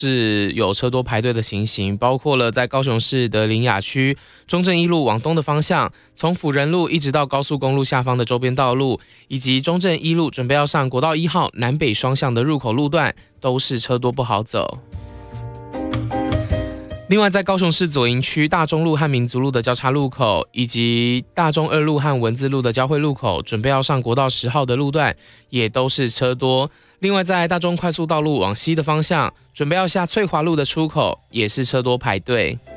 是有车多排队的情形，包括了在高雄市的苓雅区中正一路往东的方向，从辅仁路一直到高速公路下方的周边道路，以及中正一路准备要上国道1号南北双向的入口路段，都是车多不好走。另外，在高雄市左营区大中路和民族路的交叉路口，以及大中2路和文字路的交汇路口，准备要上国道10号的路段，也都是车多。另外，在大中快速道路往西的方向，准备要下翠华路的出口，也是车多排队。